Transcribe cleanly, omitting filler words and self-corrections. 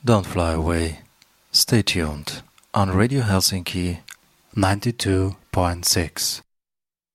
Don't fly away. Stay tuned on Radio Helsinki 92.6.